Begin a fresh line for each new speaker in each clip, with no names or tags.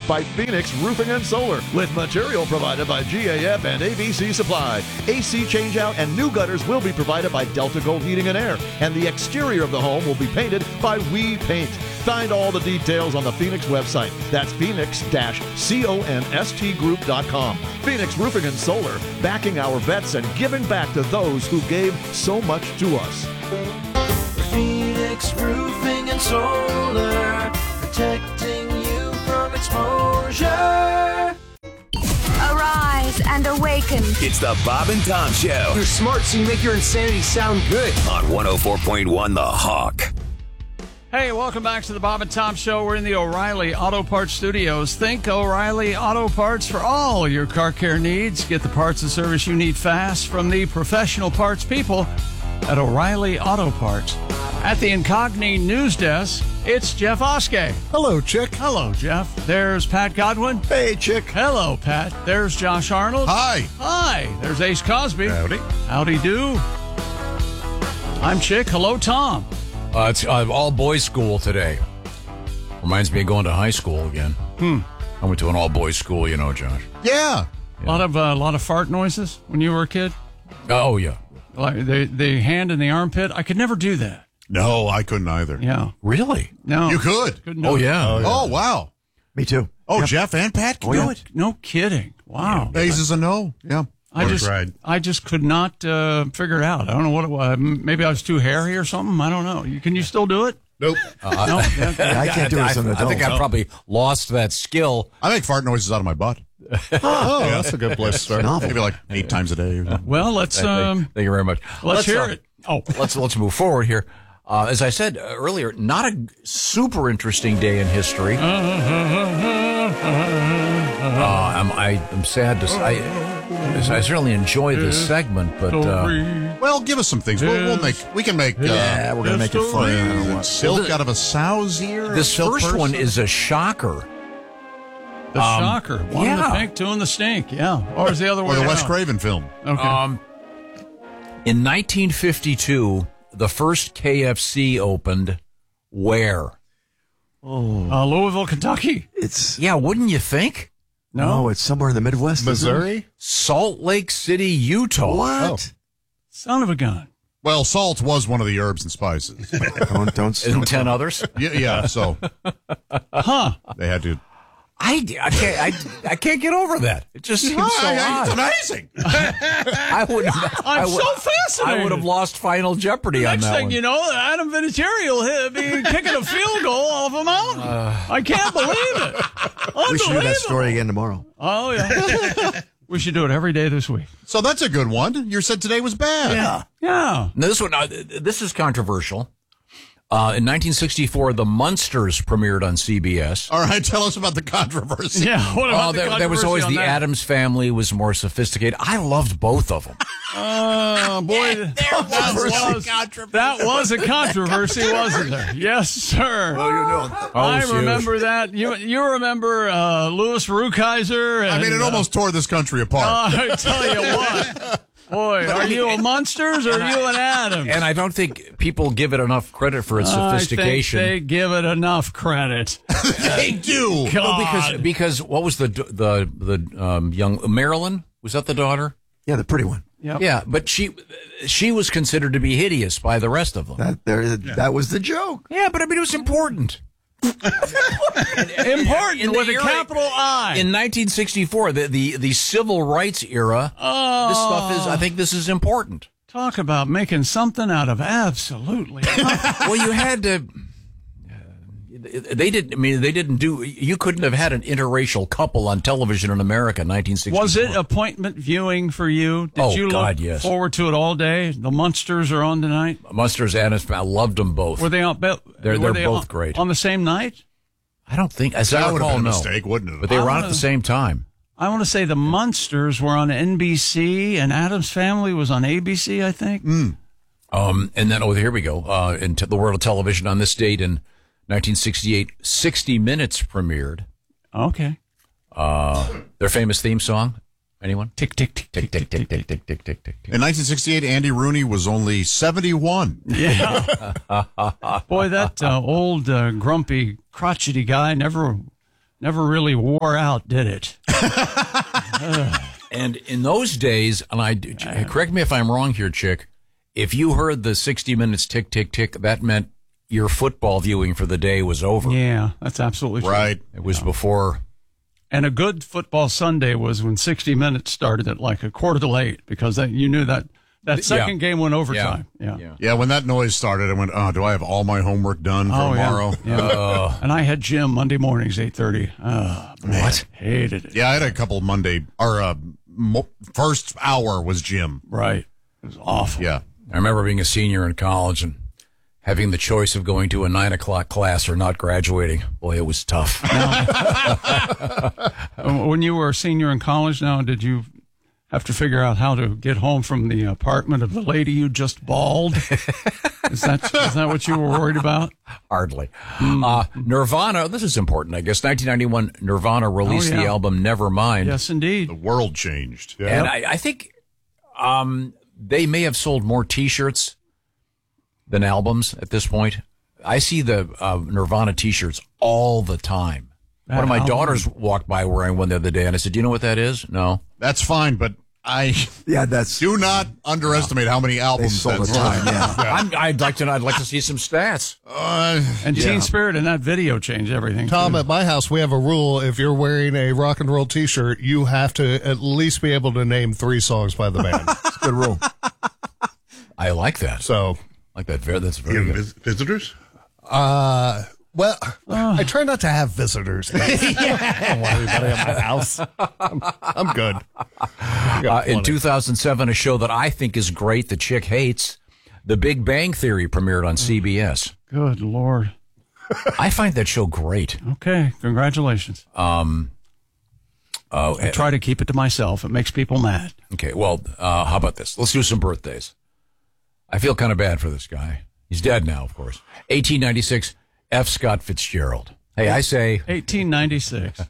by Phoenix Roofing and Solar, with material provided by GAF and ABC Supply. AC changeout and new gutters will be provided by Delta Gold Heating and Air, and the exterior of the home will be painted by We Paint. Find all the details on the Phoenix website. That's phoenix-constgroup.com. Phoenix Roofing and Solar, backing our vets and giving back to those who gave so much to us.
Phoenix Roofing and Solar, protecting you from exposure.
Arise and awaken.
It's the Bob and Tom Show.
You're smart, so you make your insanity sound good.
On 104.1 The Hawk.
Hey, welcome back to the Bob and Tom Show. We're in the O'Reilly Auto Parts Studios. Think O'Reilly Auto Parts for all your car care needs. Get the parts and service you need fast from the professional parts people at O'Reilly Auto Parts. At the Incogni News Desk, it's Jeff Oskey.
Hello, Chick.
Hello, Jeff. There's Pat Godwin.
Hey, Chick.
Hello, Pat. There's Josh Arnold.
Hi.
Hi. There's Ace Cosby.
Howdy.
Howdy do. I'm Chick. Hello, Tom.
It's all-boys school today. Reminds me of going to high school again. I went to an all-boys school, you know, Josh.
Yeah.
A lot of fart noises when you were a kid.
Oh, yeah.
Like the hand in the armpit. I could never do that.
No, I couldn't either.
Yeah.
Really?
No.
You could?
Couldn't do
Oh,
it.
yeah.
Oh, wow.
Me too.
Oh, Jeff and Pat can do it?
No kidding. Wow.
Ace is a no. Yeah.
I just could not figure it out. I don't know what it was. Maybe I was too hairy or something. I don't know. Can you still do it?
Nope.
No.
I can't do it as an adult.
I think I probably lost that skill.
I make fart noises out of my butt. Oh, yeah, that's a good place to start. Maybe like 8 times a day. Or something.
Well, let's
Thank you very much.
let's hear it. Oh,
let's move forward here. As I said earlier, not a super interesting day in history. I'm sad to say. I certainly enjoy this segment, but
Well, give us some things. We can make.
Yeah, we're gonna make it fun.
Is it silk out of a sow's ear?
this first one is a shocker.
the shocker. One in the
yeah.
pink, two in the stink. Yeah. Or is the other way
Or the
around?
Wes Craven film.
Okay.
In 1952, the first KFC opened where?
Louisville, Kentucky.
Yeah, wouldn't you think?
No, it's somewhere in the Midwest.
Missouri?
Salt Lake City, Utah.
What?
Son of a gun.
Well, salt was one of the herbs and spices.
Don't
And 10 others?
yeah, so
Huh.
they had to.
I can't get over that. It just seems so
It's
odd.
amazing.
I would.
I'm so fascinated.
I would have lost Final Jeopardy on
Next
that
thing
one.
you know, Adam Vinatieri will be kicking a field goal off a mountain. I can't believe it.
We should do that
Unbelievable.
story again tomorrow.
Oh, yeah. We should do it every day this week.
So that's a good one. You said today was bad.
Yeah.
Now, this one, this is controversial. In 1964, The Munsters premiered on CBS.
All right, tell us about the controversy.
Yeah. What about the
there was always
controversy
the
on that?
Addams Family was more sophisticated. I loved both of them.
Oh, boy. That was a controversy, wasn't there? Yes, sir. I remember that. You remember Louis Rukeyser?
I mean, it almost tore this country apart.
I tell you what. Boy, are you a Munsters or are you an Adams?
And I don't think people give it enough credit for its sophistication.
I think they give it enough credit.
They do.
God.
Because what was the young Marilyn? Was that the daughter?
Yeah, the pretty one.
Yep.
Yeah, but she was considered to be hideous by the rest of them.
That was the joke.
Yeah, but I mean it was important.
Important
In the
with a
era-
capital I.
In 1964, the civil rights era, this stuff is. I think this is important.
Talk about making something out of absolutely nothing.
Well, you had to. They didn't. I mean, they didn't do. You couldn't have had an interracial couple on television in America in 1964.
Was it appointment viewing for you? Did you look
yes.
forward to it all day? The Munsters are on tonight.
Munsters, Addams, I loved them both.
Were they on?
They're
were
both great.
On the same night?
I don't think. As
That
I
would have
recall,
been a
no.
mistake, wouldn't it?
But they were on at the same time.
I want to say the Munsters were on NBC and Addams Family was on ABC, I think.
And then, here we go. Into the world of television on this date in 1968, 60 Minutes premiered.
Okay.
Their famous theme song. Anyone?
Tick, tick, tick,
Tick, tick, tick, tick, tick, tick, tick, tick.
In 1968, Andy Rooney was only 71.
Yeah. Boy, that old, grumpy, crotchety guy never never really wore out, did it?
And in those days, correct me if I'm wrong here, Chick, if you heard the 60 minutes tick, tick, tick, that meant your football viewing for the day was over.
Yeah, that's absolutely true.
Right.
It was before.
And a good football Sunday was when 60 minutes started at like 7:45 because you knew that second game went overtime.
Yeah, when that noise started, I went, oh, do I have all my homework done for tomorrow?
Yeah. And I had gym Monday mornings, 8:30.
What?
Hated it.
Yeah, I had a couple Monday, first hour was gym.
Right. It was awful.
Yeah.
I remember being a senior in college and having the choice of going to a 9:00 class or not graduating. Boy, it was tough.
When you were a senior in college now, did you have to figure out how to get home from the apartment of the lady you just balled? Is that what you were worried about?
Hardly. Nirvana, this is important, I guess. 1991, Nirvana released the album Nevermind.
Yes, indeed.
The world changed. Yeah.
And I think they may have sold more T-shirts than albums at this point. I see the Nirvana T-shirts all the time. One of my daughters walked by wearing one the other day, and I said, "Do you know what that is?" No.
That's fine, but do not underestimate how many albums
sold
that's
a ton, yeah.
I'd like to see some stats.
And Teen Spirit and that video changed everything.
Tom,
too.
at my house, we have a rule. If you're wearing a rock and roll T-shirt, you have to at least be able to name 3 songs by the band.
It's a good rule.
I like that.
So,
Like that. That's very good.
Visitors?
well, I try not to have visitors. I don't want anybody at my house. I'm good.
In 2007, a show that I think is great, that Chick hates, The Big Bang Theory, premiered on CBS.
Good Lord.
I find that show great.
Okay, congratulations. I try to keep it to myself. It makes people mad.
Okay, well, how about this? Let's do some birthdays. I feel kind of bad for this guy. He's dead now, of course. 1896, F. Scott Fitzgerald. Hey, I say
1896.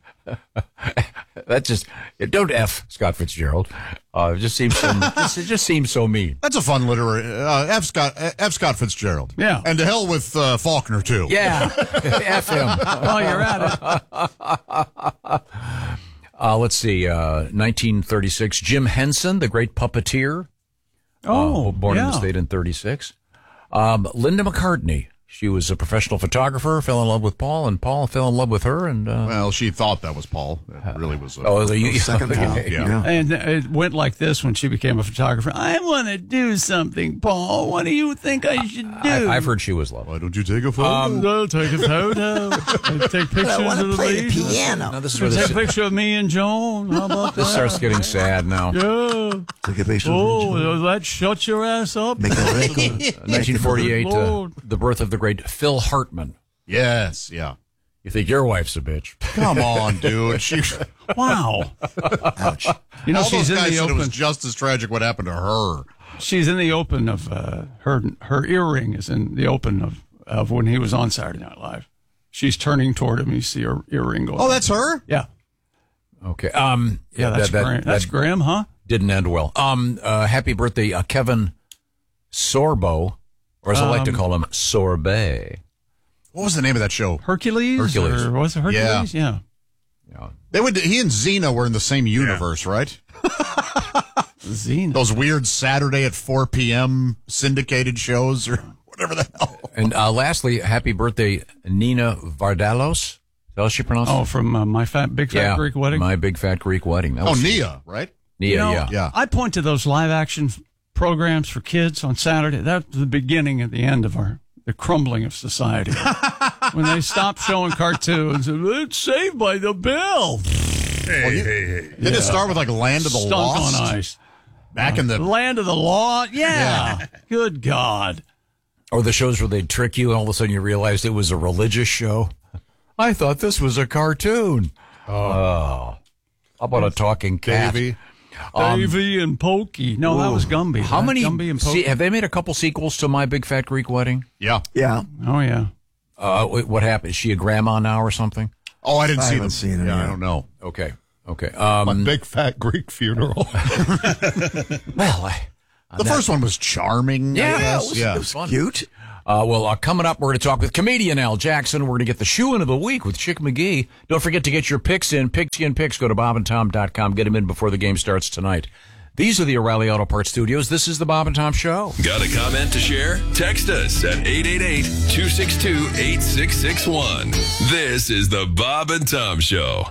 that just don't F. Scott Fitzgerald. It just seems so. It just seems so mean.
That's a fun literary F. Scott Fitzgerald.
Yeah,
and to hell with Faulkner too.
Yeah, F him.
While you're at it.
Let's see. 1936, Jim Henson, the great puppeteer. Born in the state in 36. Linda McCartney. She was a professional photographer, fell in love with Paul, and Paul fell in love with her. And
well, she thought that was Paul. It really was.
Second Paul.
Yeah.
And it went like this when she became a photographer. I want to do something, Paul. What do you think I should do?
I've heard she was lovely.
Why don't you take a photo?
I'll take a photo. Take pictures
I want
of
to
the
play
ladies.
the piano.
Now, this is where
Take a picture of me and Joan. How about
this
that?
starts getting sad now.
Yeah.
Take a picture.
Oh, that shut your ass up.
Make a record.
1948,
Lord.
the birth of the great Phil Hartman.
Yes, yeah.
You think your wife's a bitch?
Come on, dude.
Wow.
Ouch.
You know,
All
she's
those
in
guys
the
said it was
open.
just as tragic what happened to her.
She's in the open of her earring is in the open of when he was on Saturday Night Live. She's turning toward him. You see her earring going.
Oh, that's her?
Yeah.
Okay.
Yeah, that's Graham. That's Graham, huh?
Didn't end well. Happy birthday, Kevin Sorbo, or as I like to call him, Sorbet.
What was the name of that show?
Hercules. Or was it Hercules? Yeah.
He and Xena were in the same universe, right?
Xena.
Those weird Saturday at 4 p.m. syndicated shows or whatever the hell.
And lastly, happy birthday, Nina Vardalos. Is that how she pronounced it?
Oh, from My Big Fat Greek Wedding?
My Big Fat Greek Wedding. That was
Nia, right?
Nia,
yeah.
I point to those live action programs for kids on Saturday. That's the beginning and the end of the crumbling of society. When they stopped showing cartoons, it's Saved by the Bell.
Hey.
Did it start with like Land of the
Stunk
Lost?
on ice.
Back in the
Land of the Lost? Yeah. Good God.
Or the shows where they'd trick you and all of a sudden you realized it was a religious show. I thought this was a cartoon. Oh. How about a talking cat?
Davy.
Davy and Pokey. No, that was Gumby.
How
right?
many?
Gumby and Pokey.
Have they made a couple sequels to My Big Fat Greek Wedding?
Yeah.
Yeah.
Oh, yeah.
What happened? Is she a grandma now or something?
Oh, I didn't see them.
haven't seen it
Yeah,
yet.
I don't know.
Okay.
My big fat Greek funeral.
Well,
The first one was charming. I
Yeah,
guess.
it was fun.
Cute.
Coming up, we're going to talk with comedian Al Jackson. We're going to get the shoe-in of the week with Chick McGee. Don't forget to get your picks in. Pigskin Picks. Go to bobandtom.com. Get them in before the game starts tonight. These are the O'Reilly Auto Parts Studios. This is the Bob and Tom Show.
Got a comment to share? Text us at 888-262-8661. This is the Bob and Tom Show.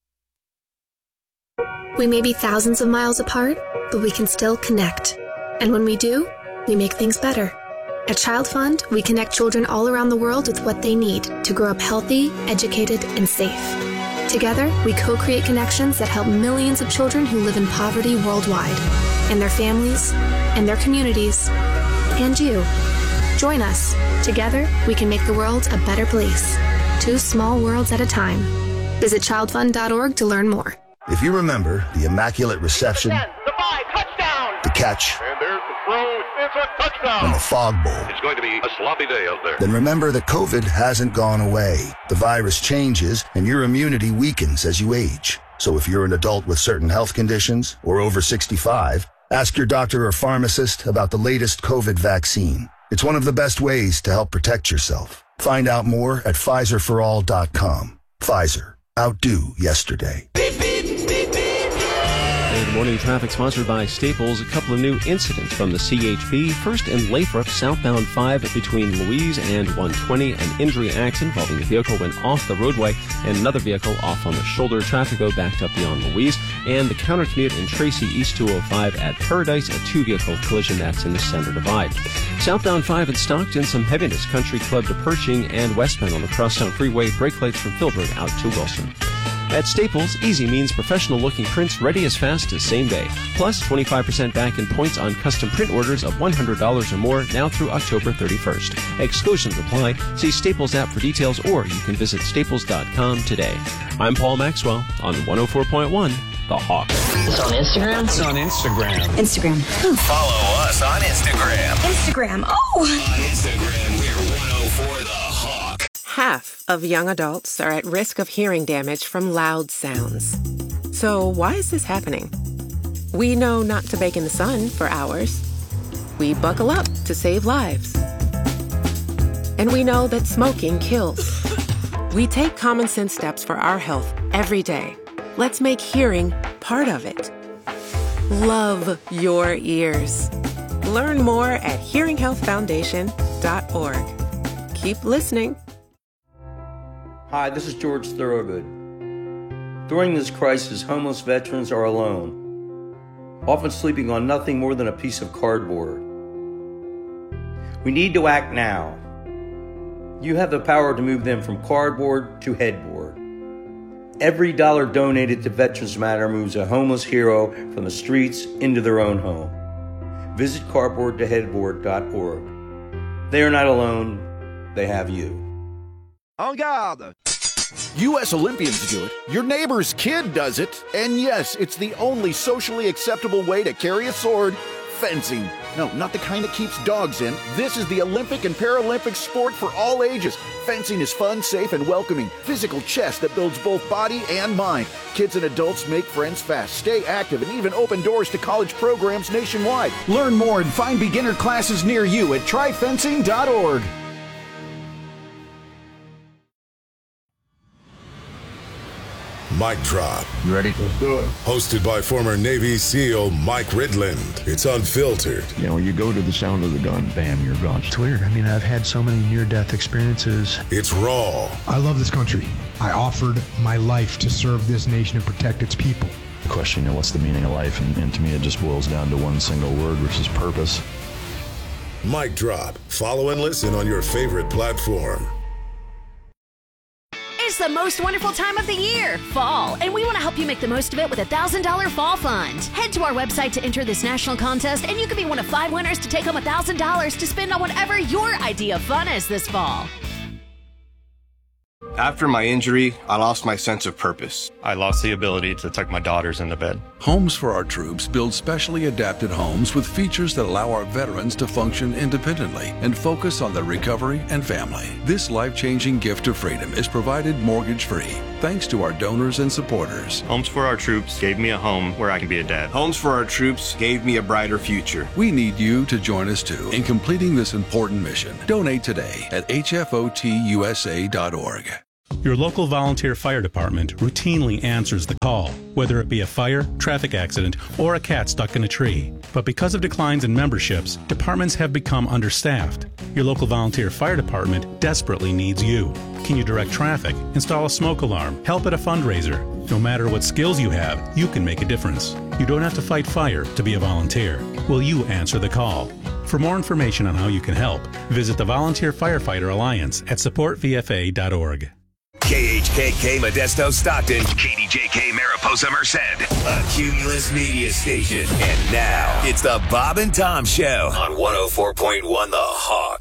We may be thousands of miles apart, but we can still connect. And when we do, we make things better. At Child Fund, we connect children all around the world with what they need to grow up healthy, educated, and safe. Together, we co-create connections that help millions of children who live in poverty worldwide, and their families, and their communities, and you. Join us. Together, we can make the world a better place. 2 small worlds at a time. Visit childfund.org to learn more.
If you remember the Immaculate Reception, the catch,
and there's the throw, it's a touchdown,
and the Fog Bowl,
it's going to be a sloppy day out there.
then remember that COVID hasn't gone away. The virus changes, and your immunity weakens as you age. So if you're an adult with certain health conditions or over 65, ask your doctor or pharmacist about the latest COVID vaccine. It's one of the best ways to help protect yourself. Find out more at PfizerForAll.com. Pfizer. Outdo yesterday.
Good morning, traffic sponsored by Staples. A couple of new incidents from the CHP. First in Lathrop, southbound 5 between Louise and 120. An injury accident involving a vehicle went off the roadway and another vehicle off on the shoulder. Traffic go backed up beyond Louise. And the counter commute in Tracy, East 205 at Paradise. A 2-vehicle collision that's in the center divide. Southbound 5 at Stockton, some heaviness. Country Club to Pershing and westbound on the Crosstown Freeway. Brake lights from Philbrook out to Wilson. At Staples, easy means professional-looking prints ready as fast as same day. Plus, 25% back in points on custom print orders of $100 or more now through October 31st. Exclusions apply. See Staples app for details, or you can visit staples.com today. I'm Paul Maxwell on 104.1 The Hawk.
It's on Instagram?
It's on Instagram.
Instagram.
Follow us on Instagram.
Instagram. Oh!
On Instagram, we're 104 The Hawk.
Half of young adults are at risk of hearing damage from loud sounds. So why is this happening? We know not to bake in the sun for hours. We buckle up to save lives. And we know that smoking kills. We take common sense steps for our health every day. Let's make hearing part of it. Love your ears. Learn more at hearinghealthfoundation.org. Keep listening.
Hi, this is George Thorogood. During this crisis, homeless veterans are alone, often sleeping on nothing more than a piece of cardboard. We need to act now. You have the power to move them from cardboard to headboard. Every dollar donated to Veterans Matter moves a homeless hero from the streets into their own home. Visit cardboardtoheadboard.org. They are not alone. They have you.
En garde! U.S. Olympians do it, your neighbor's kid does it, and yes, it's the only socially acceptable way to carry a sword, fencing. No, not the kind that keeps dogs in. This is the Olympic and Paralympic sport for all ages. Fencing is fun, safe, and welcoming. Physical chess that builds both body and mind. Kids and adults make friends fast, stay active, and even open doors to college programs nationwide. Learn more and find beginner classes near you at tryfencing.org.
Mic Drop.
You ready?
Let's do it. Hosted by former Navy SEAL Mike Ridland. It's unfiltered.
You know, you go to the sound of the gun, bam, you're gone.
It's weird. I mean, I've had so many near-death experiences.
It's raw.
I love this country. I offered my life to serve this nation and protect its people.
The question, you know, what's the meaning of life? And to me, it just boils down to one single word, which is purpose.
Mic Drop. Follow and listen on your favorite platform.
It's the most wonderful time of the year, fall, and we want to help you make the most of it with a $1,000 fall fund. Head to our website to enter this national contest, and you could be one of 5 winners to take home $1,000 to spend on whatever your idea of fun is this fall.
After my injury, I lost my sense of purpose.
I lost the ability to tuck my daughters into bed.
Homes for Our Troops builds specially adapted homes with features that allow our veterans to function independently and focus on their recovery and family. This life-changing gift of freedom is provided mortgage-free. thanks to our donors and supporters.
Homes for Our Troops gave me a home where I can be a dad.
Homes for Our Troops gave me a brighter future.
We need you to join us too in completing this important mission. Donate today at hfotusa.org.
Your local volunteer fire department routinely answers the call, whether it be a fire, traffic accident, or a cat stuck in a tree. But because of declines in memberships, departments have become understaffed. Your local volunteer fire department desperately needs you. Can you direct traffic, install a smoke alarm, help at a fundraiser? No matter what skills you have, you can make a difference. You don't have to fight fire to be a volunteer. Will you answer the call? For more information on how you can help, visit the Volunteer Firefighter Alliance at supportvfa.org.
KHKK Modesto Stockton, KDJK Mariposa Merced, a Cumulus Media Station. And now, it's the Bob and Tom Show on 104.1 The Hawk.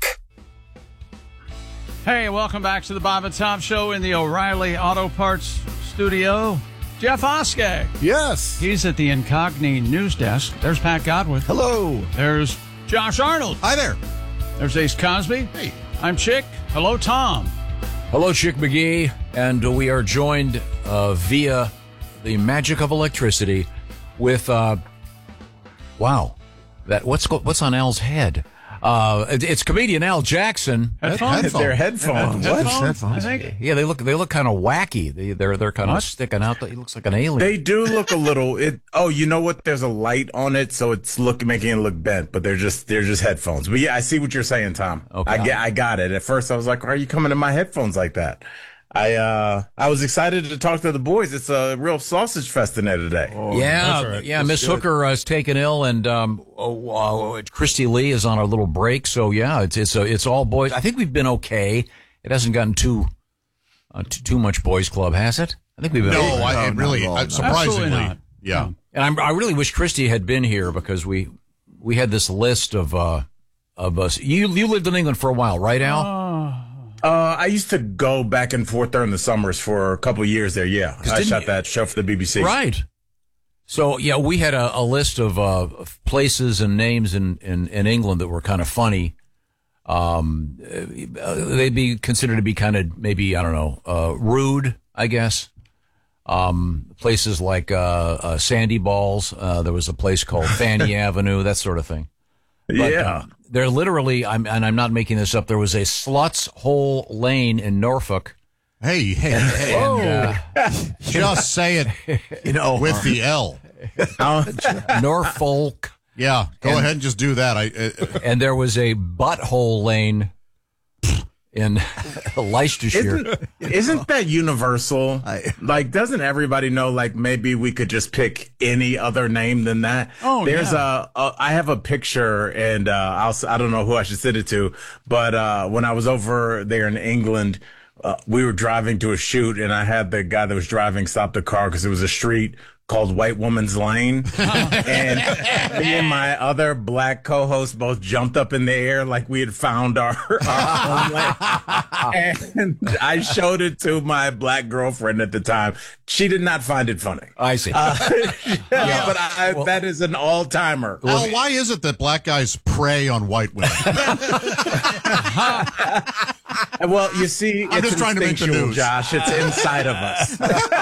Hey, welcome back to the Bob and Tom Show in the O'Reilly Auto Parts studio. Jeff Oskey.
Yes.
He's at the Incogni News Desk. There's Pat Godwin.
Hello.
There's Josh Arnold.
Hi there.
There's Ace Cosby.
Hey.
I'm Chick. Hello, Tom.
Hello, Chick McGee, and we are joined via the magic of electricity with wow, that what's on Al's head? It's comedian Al Jackson.
Headphones?
They're headphones.
Headphones? I think.
Yeah, they look kind of wacky. They're kind of sticking out. He looks like an alien.
They do look a little. Oh, you know what? There's a light on it, so it's making it look bent. But they're just headphones. But yeah, I see what you're saying, Tom.
Okay.
I got it. At first, I was like, "Why are you coming in my headphones like that?" I was excited to talk to the boys. It's a real sausage fest in there today.
Yeah. Miss Hooker is taken ill, and Christy Lee is on a little break. So yeah, it's all boys. I think we've been okay. It hasn't gotten too much boys club, has it? I think we've been.
Surprisingly not. Yeah.
And I really wish Christy had been here because we had this list of us. You lived in England for a while, right, Al?
I used to go back and forth during the summers for a couple of years there. Yeah, I shot that show for the BBC.
Right. So yeah, we had a list of places and names in England that were kind of funny. They'd be considered to be kind of maybe, I don't know, rude, I guess. Places like Sandy Balls. There was a place called Fanny Avenue, that sort of thing. But,
yeah.
There literally, I'm not making this up, there was a Sluts Hole Lane in Norfolk.
Hey. Just say it, with the L.
Norfolk.
Yeah, go ahead and just do that.
And there was a Butthole Lane in Leicestershire.
Isn't that universal? Doesn't everybody know, maybe we could just pick any other name than that?
Oh,
There's I have a picture, and I don't know who I should send it to, but when I was over there in England, we were driving to a shoot, and I had the guy that was driving stop the car because it was a street called White Woman's Lane. And me and my other black co-host both jumped up in the air like we had found our homeland. And I showed it to my black girlfriend at the time. She did not find it funny.
I see.
That is an all-timer.
Al, why is it that black guys prey on white women?
Well, you see,
I'm
it's
just trying to make the news,
Josh. It's inside of us.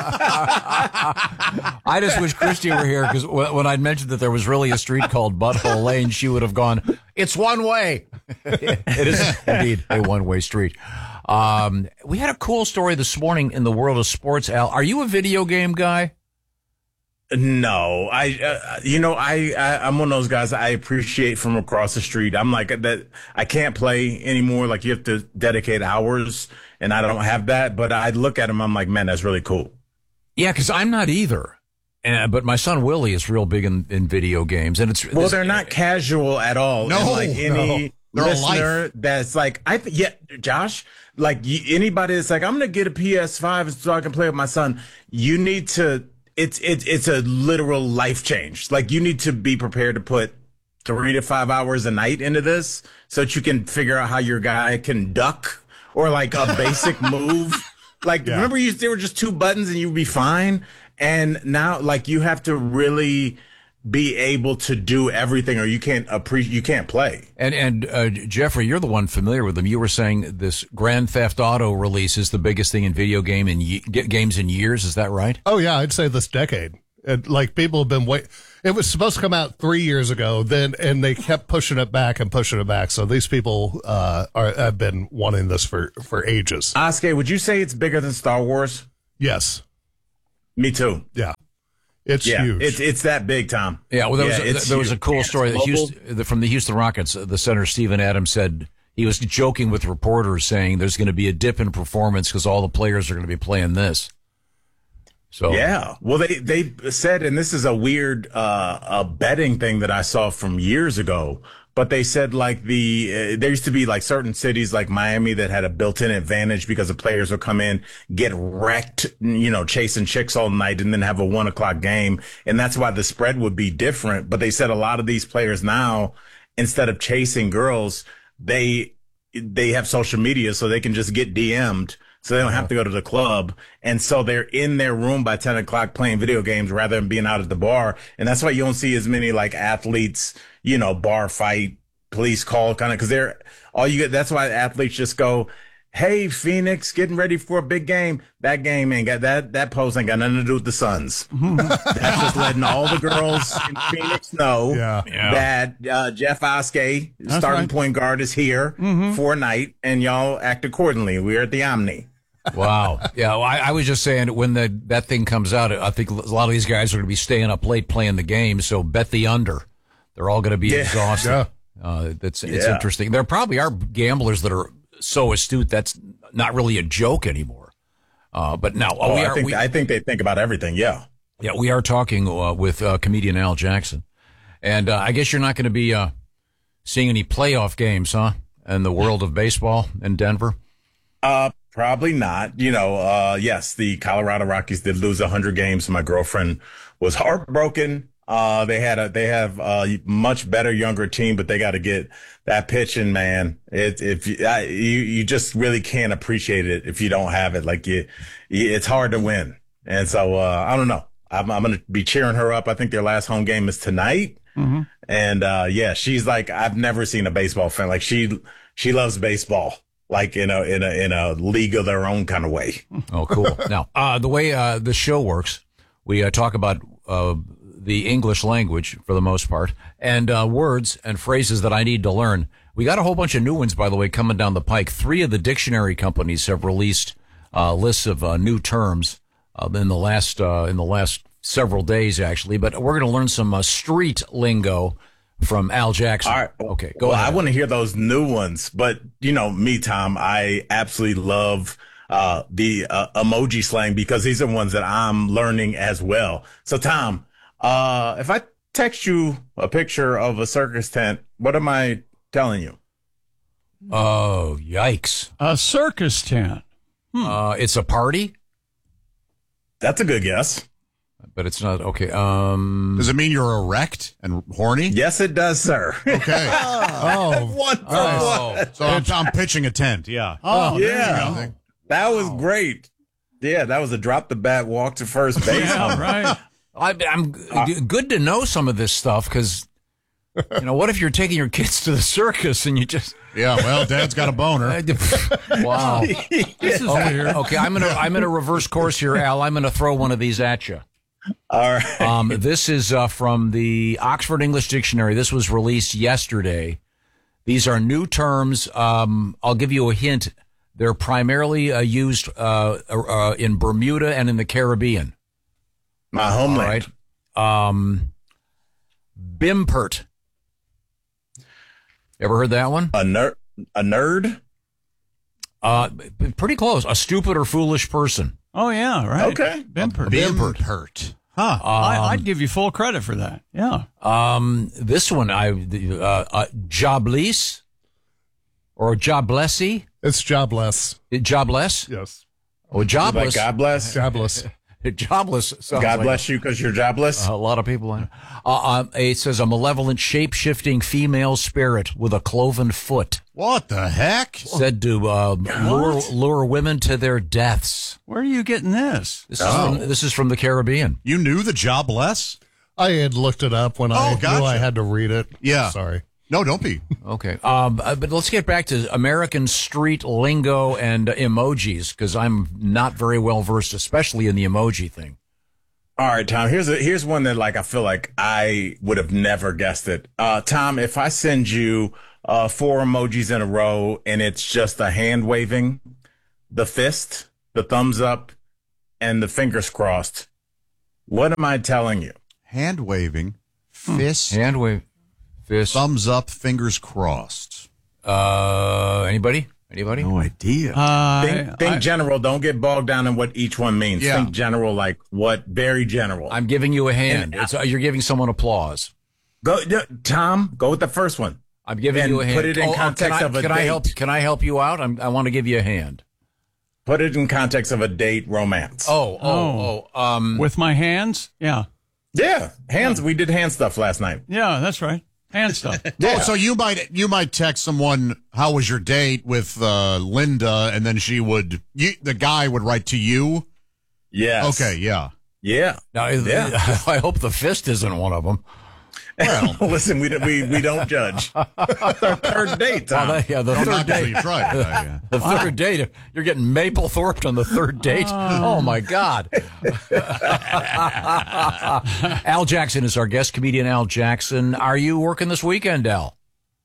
I just wish Christy were here because when I'd mentioned that there was really a street called Butthole Lane, she would have gone, "It's one way." It is indeed a one-way street. We had a cool story this morning in the world of sports. Al, are you a video game guy?
No, I'm one of those guys I appreciate from across the street. I'm like that. I can't play anymore. Like, you have to dedicate hours, and I don't have that. But I look at them, I'm like, man, that's really cool.
Yeah, because I'm not either. But my son Willie is real big in video games, and
they're not casual at all.
No,
and like any listener that's like, Josh, like anybody that's like, I'm gonna get a PS5 so I can play with my son. You need to. It's a literal life change. Like, you need to be prepared to put 3 to 5 hours a night into this so that you can figure out how your guy can duck or like a basic move. Like, remember there were just 2 buttons and you'd be fine. And now, like, you have to really be able to do everything, or you can't play.
And Jeffrey, you're the one familiar with them. You were saying this Grand Theft Auto release is the biggest thing in video games in years. Is that right?
Oh yeah, I'd say this decade. Like people have been waiting. It was supposed to come out 3 years ago, and they kept pushing it back. So these people have been wanting this for ages.
Oscar, would you say it's bigger than Star Wars?
Yes.
Me too.
Yeah. It's huge.
It's that big, Tom.
Yeah, well, there was a cool story from the Houston Rockets. The center, Steven Adams, said he was joking with reporters saying there's going to be a dip in performance because all the players are going to be playing this. So
yeah, well, they said, and this is a weird a betting thing that I saw from years ago, but they said like there used to be like certain cities like Miami that had a built-in advantage because the players would come in, get wrecked, chasing chicks all night and then have a 1 o'clock game. And that's why the spread would be different. But they said a lot of these players now, instead of chasing girls, they have social media so they can just get DM'd. So they don't have to go to the club. And so they're in their room by 10 o'clock playing video games rather than being out at the bar. And that's why you don't see as many like athletes, bar fight, police call kind of, because that's why athletes just go, hey, Phoenix, getting ready for a big game. That game ain't got that post ain't got nothing to do with the Suns. That's just letting all the girls in Phoenix know that Jeff Oskey, starting point guard, is here for a night, and y'all act accordingly. We're at the Omni.
Wow. Yeah, well, I was just saying when that thing comes out, I think a lot of these guys are going to be staying up late playing the game, so bet the under. They're all going to be exhausted. Yeah. It's interesting. There probably are gamblers that are so astute that's not really a joke anymore. But now
I think they think about everything. Yeah.
Yeah, we are talking with comedian Al Jackson. And I guess you're not going to be seeing any playoff games, huh, in the world of baseball in Denver?
Probably not. Yes, the Colorado Rockies did lose 100 games. My girlfriend was heartbroken. They have a much better younger team, but they got to get that pitching, man. You just really can't appreciate it if you don't have it. Like it's hard to win. And so, I don't know. I'm going to be cheering her up. I think their last home game is tonight. Mm-hmm. And, she's like, I've never seen a baseball fan. Like she loves baseball, like in a league of their own kind of way.
Oh, cool. Now, the way, the show works, we talk about, the English language for the most part, and words and phrases that I need to learn. We got a whole bunch of new ones, by the way, coming down the pike. 3 of the dictionary companies have released lists of new terms in the last several days, actually. But we're going to learn some street lingo from Al Jackson.
All right.
Okay, go ahead.
I want to hear those new ones, but me, Tom, I absolutely love the emoji slang because these are ones that I'm learning as well. So, Tom, if I text you a picture of a circus tent, what am I telling you?
Oh, yikes.
A circus tent.
It's a party?
That's a good guess.
But it's not. Okay.
Does it mean you're erect and horny?
Yes, it does, sir.
Okay. So I'm pitching a tent. Yeah.
Oh, yeah. That was great. Yeah, that was a drop the bat, walk to first base.
Yeah, right.
I'm good to know some of this stuff because, what if you're taking your kids to the circus and you just...
Yeah, well, Dad's got a boner.
Wow.
This is weird.
Okay, I'm gonna reverse course here, Al. I'm gonna throw one of these at you.
All right.
This is from the Oxford English Dictionary. This was released yesterday. These are new terms. I'll give you a hint. They're primarily used in Bermuda and in the Caribbean.
My homeland.
All right. Bimpert. Ever heard that one?
A nerd?
Pretty close. A stupid or foolish person.
Oh, yeah, right.
Okay.
Bimpert. Huh.
I'd give you full credit for that. Yeah.
This one, jobless or joblessy?
It's jobless.
Jobless?
Yes.
Oh, jobless.
Like God bless?
Jobless.
Jobless.
God bless you because you're jobless?
A lot of people. It says a malevolent, shape-shifting female spirit with a cloven foot.
What the heck?
Said to lure women to their deaths.
Where are you getting this?
This is from the Caribbean.
You knew the jobless?
I had looked it up when I knew I had to read it.
Yeah.
Sorry.
No, don't be.
Okay. But let's get back to American street lingo and emojis, because I'm not very well versed, especially in the emoji thing.
All right, Tom, here's one that I feel like I would have never guessed it. Tom, if I send you 4 emojis in a row and it's just a hand waving, the fist, the thumbs up, and the fingers crossed, what am I telling you?
Hand waving, fist,
hand wave, fist,
thumbs up, fingers crossed.
Anybody?
No idea.
Think general. Don't get bogged down in what each one means.
Yeah.
Think general, like what? Very general.
I'm giving you a hand. You're giving someone applause.
Tom, go with the first one.
I'm giving you a hand.
Put it in context of a date.
Can I help you out? I want to give you a hand.
Put it in context of a date romance.
With my hands? Yeah.
Yeah. Hands. We did hand stuff last night.
Yeah, that's right. Hand stuff.
Yeah. Oh, so you might text someone, "How was your date?" with Linda, and then the guy would write to you.
Yes.
Okay. Yeah.
Yeah.
Now, I hope the fist isn't one of them.
Well, listen, we don't judge. It's our third date, Tom.
The third date.
You tried.
The third date. You're getting Maplethorped on the third date. Oh my God. Al Jackson is our guest, comedian Al Jackson. Are you working this weekend, Al?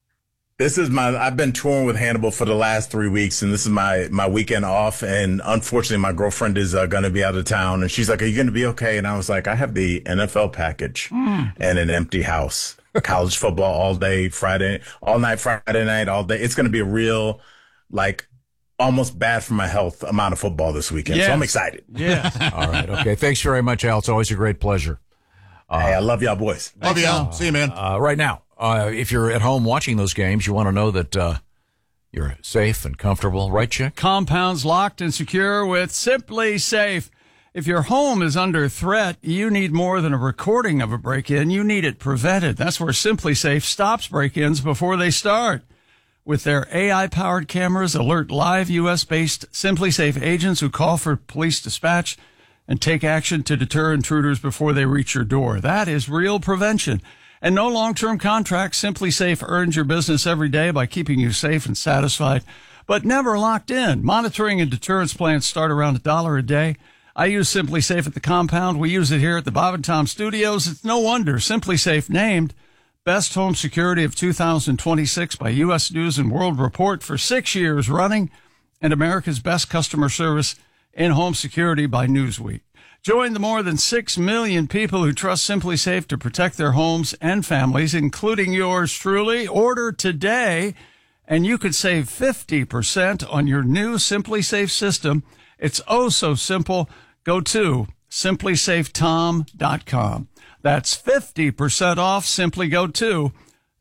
I've been touring with Hannibal for the last 3 weeks, and this is my weekend off. And unfortunately, my girlfriend is going to be out of town, and she's like, "Are you going to be okay?" And I was like, "I have the NFL package and an empty house, college football all day, all night, Friday night, all day. It's going to be a real, almost bad for my health amount of football this weekend."
Yes.
So I'm excited.
Yeah.
All right. Okay. Thanks very much, Al. It's always a great pleasure.
Hey, I love y'all boys.
Love you, Al. See you, man.
Right now. If you're at home watching those games, you want to know that you're safe and comfortable, right, Chick?
Compounds locked and secure with Simply Safe. If your home is under threat, you need more than a recording of a break-in. You need it prevented. That's where Simply Safe stops break-ins before they start. With their AI-powered cameras, alert live U.S.-based Simply Safe agents who call for police dispatch and take action to deter intruders before they reach your door. That is real prevention. And no long-term contract. Simply Safe earns your business every day by keeping you safe and satisfied, but never locked in. Monitoring and deterrence plans start around $1 a day. I use Simply Safe at the compound. We use it here at the Bob and Tom Studios. It's no wonder Simply Safe named Best Home Security of 2026 by U.S. News and World Report for 6 years running, and America's Best Customer Service in Home Security by Newsweek. Join the more than 6 million people who trust Simply Safe to protect their homes and families, including yours truly. Order today, and you could save 50% on your new Simply Safe system. It's oh so simple. Go to simplysafetom.com. That's 50% off. Simply go to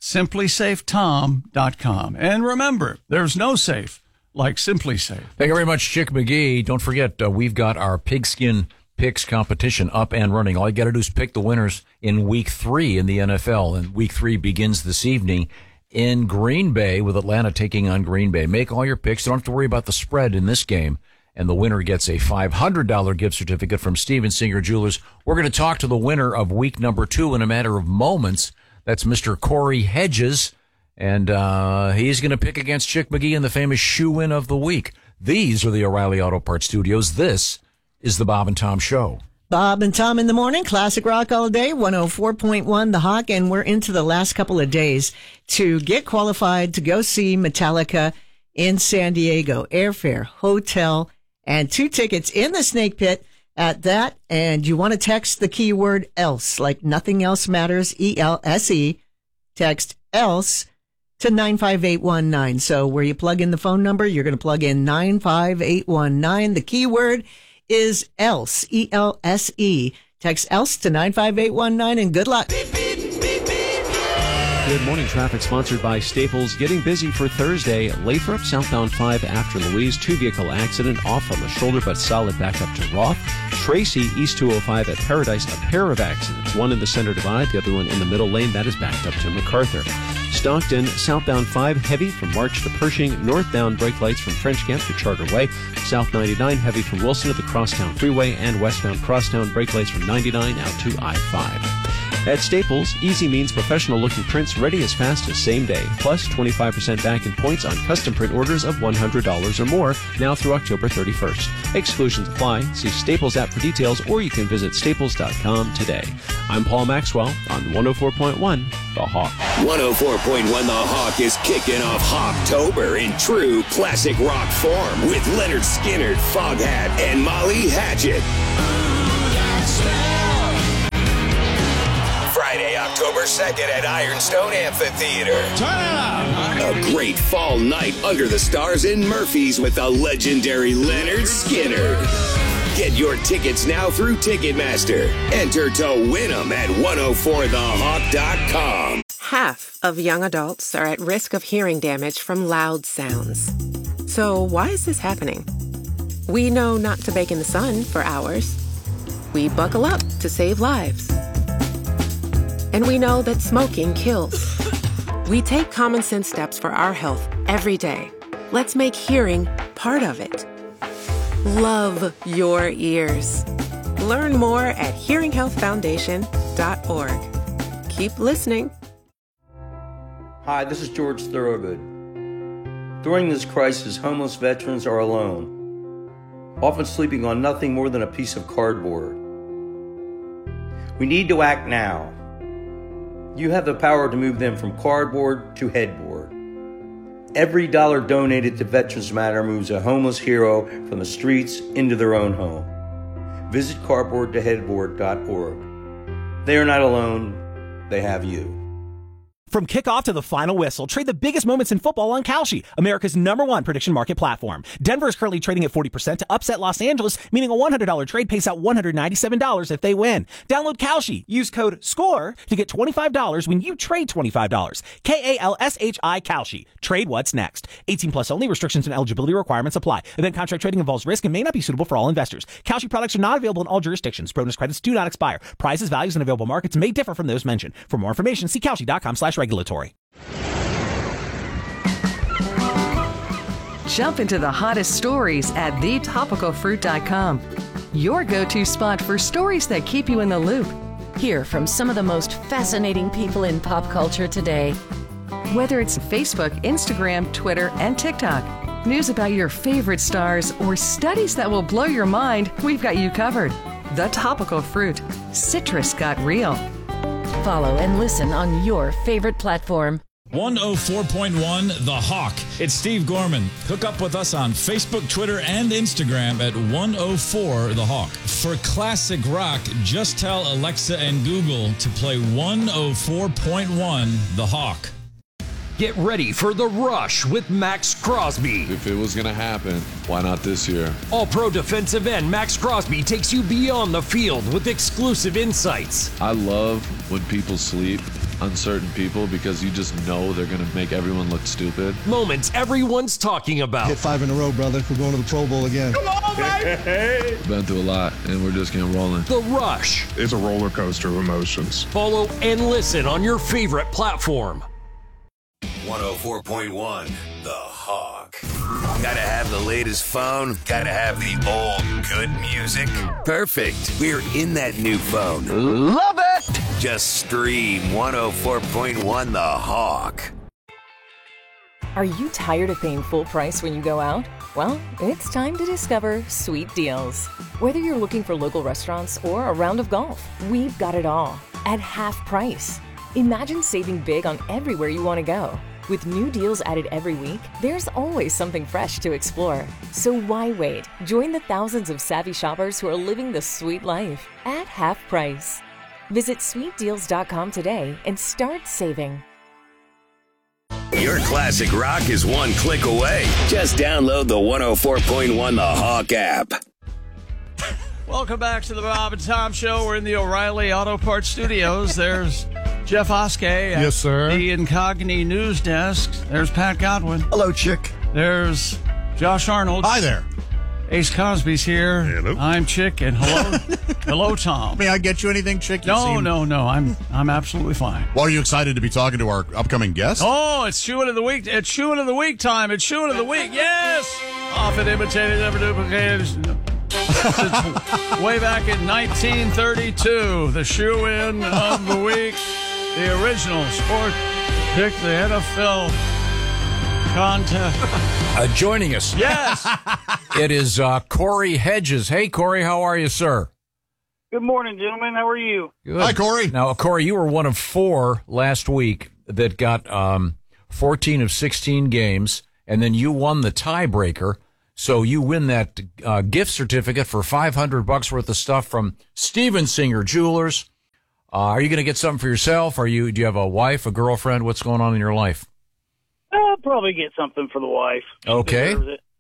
simplysafetom.com. And remember, there's no safe like Simply Safe.
Thank you very much, Chick McGee. Don't forget, we've got our pigskin picks competition up and running. All you got to do is pick the winners in Week 3 in the NFL, and Week 3 begins this evening in Green Bay with Atlanta taking on Green Bay. Make all your picks. You don't have to worry about the spread in this game, and the winner gets a $500 gift certificate from Steven Singer Jewelers. We're going to talk to the winner of Week number 2 in a matter of moments. That's Mr. Corey Hedges, and he's going to pick against Chick McGee in the famous shoe-in of the week. These are the O'Reilly Auto Parts Studios. This is the Bob and Tom Show.
Bob and Tom in the morning, classic rock all day, 104.1 The Hawk, and we're into the last couple of days to get qualified to go see Metallica in San Diego. Airfare, hotel, and 2 tickets in the Snake Pit at that. And you want to text the keyword ELSE, like nothing else matters, ELSE. Text ELSE to 95819. So where you plug in the phone number, you're going to plug in 95819. The keyword is ELSE, ELSE. Text ELSE to 95819 and good luck.
Good morning. Traffic sponsored by Staples. Getting busy for Thursday. Lathrop, southbound 5 after Louise. 2-vehicle accident off on the shoulder, but solid back up to Roth. Tracy, East 205 at Paradise. A pair of accidents. One in the center divide, the other one in the middle lane. That is backed up to MacArthur. Stockton, southbound 5 heavy from March to Pershing. Northbound brake lights from French Camp to Charter Way. South 99 heavy from Wilson to the Crosstown Freeway. And westbound Crosstown brake lights from 99 out to I-5. At Staples, easy means professional-looking prints ready as fast as same day, plus 25% back in points on custom print orders of $100 or more, now through October 31st. Exclusions apply. See Staples app for details, or you can visit staples.com today. I'm Paul Maxwell on 104.1 The Hawk.
104.1 The Hawk is kicking off Hawktober in true classic rock form with Leonard Skinner, Foghat, and Molly Hatchet. Friday, October 2nd at Ironstone Amphitheater. Turn it up! A great fall night under the stars in Murphy's with the legendary Leonard Skinner. Get your tickets now through Ticketmaster. Enter to win them at 104thehawk.com.
Half of young adults are at risk of hearing damage from loud sounds. So why is this happening? We know not to bake in the sun for hours. We buckle up to save lives. And we know that smoking kills. We take common sense steps for our health every day. Let's make hearing part of it. Love your ears. Learn more at hearinghealthfoundation.org. Keep listening.
Hi, this is George Thorogood. During this crisis, homeless veterans are alone, often sleeping on nothing more than a piece of cardboard. We need to act now. You have the power to move them from cardboard to headboard. Every dollar donated to Veterans Matter moves a homeless hero from the streets into their own home. Visit cardboardtoheadboard.org. They are not alone. They have you.
From kickoff to the final whistle, trade the biggest moments in football on Kalshi, America's #1 prediction market platform. Denver is currently trading at 40% to upset Los Angeles, meaning a $100 trade pays out $197 if they win. Download Kalshi. Use code SCORE to get $25 when you trade $25. KALSHI Kalshi. Trade what's next. 18 plus only. Restrictions and eligibility requirements apply. Event contract trading involves risk and may not be suitable for all investors. Kalshi products are not available in all jurisdictions. Bonus credits do not expire. Prices, values, and available markets may differ from those mentioned. For more information, see Kalshi.com/regulatory.
Jump into the hottest stories at thetopicalfruit.com. Your go-to spot for stories that keep you in the loop.
Hear from some of the most fascinating people in pop culture today.
Whether it's Facebook, Instagram, Twitter, and TikTok, news about your favorite stars, or studies that will blow your mind, we've got you covered. The Topical Fruit. Citrus got real.
Follow and listen on your favorite platform.
104.1 The Hawk. It's Steve Gorman. Hook up with us on Facebook, Twitter, and Instagram at 104 The Hawk. For classic rock, just tell Alexa and Google to play 104.1 The Hawk.
Get ready for The Rush with Max Crosby.
If it was going to happen, why not this year?
All-Pro defensive end Max Crosby takes you beyond the field with exclusive insights.
I love when people sleep on certain people because you just know they're going to make everyone look stupid.
Moments everyone's talking about.
Hit 5 in a row, brother. We're going to the Pro Bowl again.
Come on, baby!
Been through a lot, and we're just getting rolling.
The Rush.
It's a roller coaster of emotions.
Follow and listen on your favorite platform.
104.1 The Hawk. Gotta have the latest phone. Gotta have the old good music. Perfect. We're in that new phone.
Love it!
Just stream 104.1 The Hawk.
Are you tired of paying full price when you go out? Well, it's time to discover Sweet Deals. Whether you're looking for local restaurants or a round of golf, we've got it all at half price. Imagine saving big on everywhere you want to go. With new deals added every week, there's always something fresh to explore. So why wait? Join the thousands of savvy shoppers who are living the sweet life at half price. Visit sweetdeals.com today and start saving.
Your classic rock is one click away. Just download the 104.1 The Hawk app.
Welcome back to the Bob and Tom Show. We're in the O'Reilly Auto Parts Studios. There's Jeff Oskey at
yes, sir.
the Incogni News Desk. There's Pat Godwin.
Hello, Chick.
There's Josh Arnold.
Hi there.
Ace Cosby's here.
Hello.
I'm Chick, and hello, Tom.
May I get you anything, Chick?
No. I'm absolutely fine.
Well, are you excited to be talking to our upcoming guest?
Oh, it's Shoeing of the Week. It's Shoeing of the Week time. It's Shoeing of the Week. Yes. Often imitated, never duplicated. Since way back in 1932, the shoe-in of the week, the original sport pick the NFL contest.
Joining us.
Yes.
It is Corey Hedges. Hey, Corey, how are you, sir?
Good morning, gentlemen. How are you?
Good.
Hi, Corey.
Now, Corey, you were one of 4 last week that got 14 of 16 games, and then you won the tiebreaker. So you win that gift certificate for $500 worth of stuff from Steven Singer Jewelers. Are you going to get something for yourself? Do you have a wife, a girlfriend? What's going on in your life?
I'll probably get something for the wife. She
Okay.
deserves it.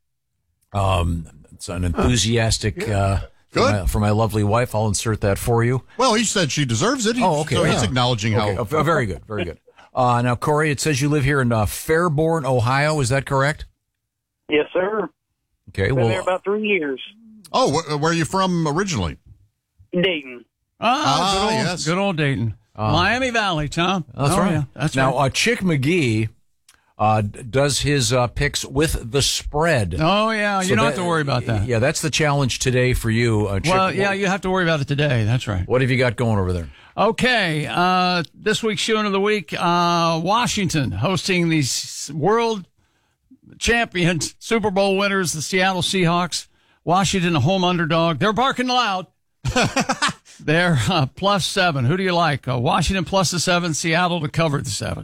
It's an enthusiastic for my lovely wife. I'll insert that for you.
Well, he said she deserves it.
Okay.
So he's acknowledging how.
Okay. Very good. Very good. Now, Corey, it says you live here in Fairborn, Ohio. Is that correct?
Yes, sir.
Okay.
Been
Well,
there about 3 years.
Oh, where are you from originally?
Dayton.
Good old Dayton. Miami Valley, Tom.
That's right.
Yeah, that's
now,
right.
Chick McGee does his picks with the spread.
Oh, yeah. You don't have to worry about that.
Yeah, that's the challenge today for you. Chick.
Well, yeah, you have to worry about it today. That's right.
What have you got going over there?
Okay. This week's shoe of the week, Washington hosting the world champions, Super Bowl winners, the Seattle Seahawks. Washington, a home underdog. They're barking loud. They're +7. Who do you like? Washington plus the 7, Seattle to cover the 7.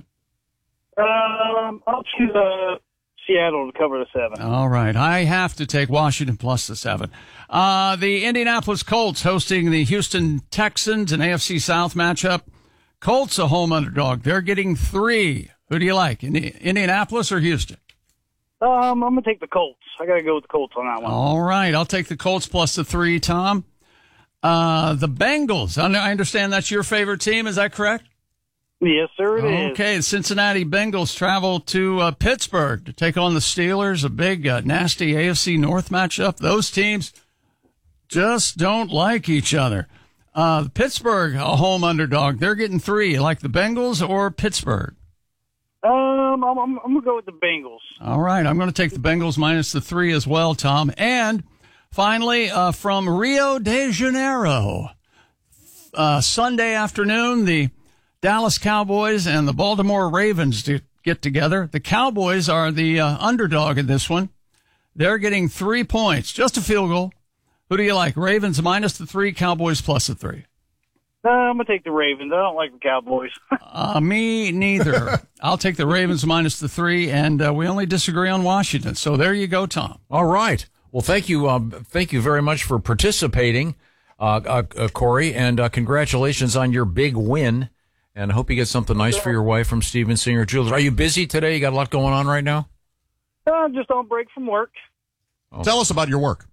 I'll choose Seattle to cover the 7.
All right. I have to take Washington plus the 7. The Indianapolis Colts hosting the Houston Texans, an AFC South matchup. Colts a home underdog. They're getting 3. Who do you like? Indianapolis or Houston?
I'm going to take the Colts. I got to go with the Colts on that one.
All right. I'll take the Colts plus the 3, Tom. The Bengals. I understand that's your favorite team. Is that correct?
Yes, sir, it is.
Okay, the Cincinnati Bengals travel to Pittsburgh to take on the Steelers, a big, nasty AFC North matchup. Those teams just don't like each other. Pittsburgh, a home underdog. They're getting 3. You like the Bengals or Pittsburgh?
I'm going to go with the Bengals.
All right, I'm going to take the Bengals minus the 3 as well, Tom. And finally, from Rio de Janeiro, Sunday afternoon, the Dallas Cowboys and the Baltimore Ravens get together. The Cowboys are the underdog in this one. They're getting 3 points, just a field goal. Who do you like? Ravens minus the 3, Cowboys plus the 3.
I'm going to take the Ravens. I don't like the Cowboys.
Me neither. I'll take the Ravens minus the 3, and we only disagree on Washington. So there you go, Tom.
All right. Well, thank you very much for participating, Corey, and congratulations on your big win. And I hope you get something nice for your wife from Steven Singer Jewelers. Are you busy today? You got a lot going on right now?
I'm just on break from work.
Oh. Tell us about your work.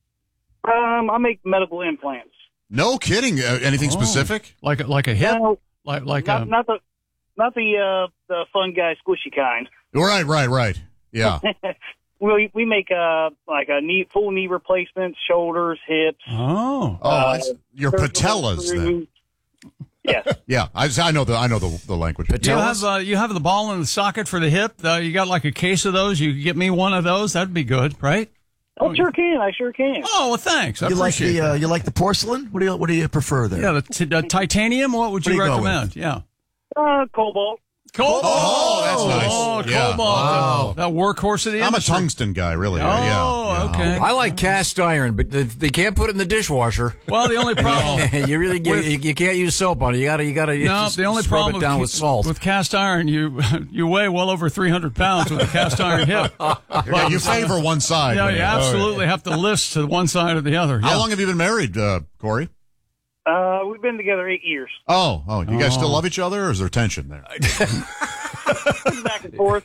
I make medical implants.
No kidding. Anything specific?
Like a hip?
No,
like
not the fun guy squishy kind.
Right. Yeah.
we make full knee replacements, shoulders, hips.
Your patellas then.
Yes.
Yeah, I know the language.
You have the ball in the socket for the hip. You got like a case of those. You could get me one of those. That'd be good, right?
I sure can.
Oh, well, thanhanks. I
You like
appreciate that.
you like the porcelain? What do you prefer there?
Yeah, the titanium. What would you
What do you go
recommend? Yeah.
Cobalt.
Cobalt.
Oh, that's nice.
Oh,
Yeah.
Cobalt.
Wow.
That workworse of the
I'm a
industry.
tungsten guy, really.
Oh,
yeah.
okay.
I like cast iron, but they can't put it in the dishwasher.
Well, the only problem
you can't use soap on it. You gotta
no, the only
scrub
problem
it down with salt.
with cast iron, you weigh well over 300 pounds with a cast iron hip.
Yeah, you favor one side.
Yeah,
when
you absolutely have to lift to one side or the other.
How
Yeah.
long have you been married, Corey?
We've been together 8 years.
Oh, you guys still love each other, or is there tension there?
Back and forth.